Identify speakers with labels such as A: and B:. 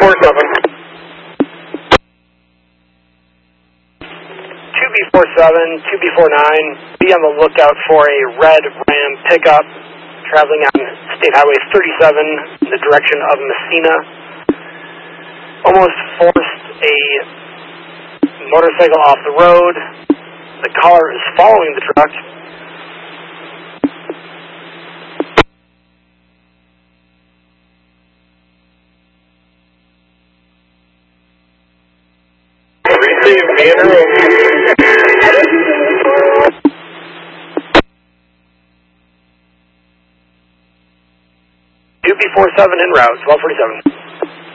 A: 2B47. 2B49, be on the lookout for a red Ram pickup traveling on State Highway 37 in the direction of Messina. Almost forced a motorcycle off the road. The caller is following the truck.
B: Receive Andrew.
A: 2B47 en route, 1247.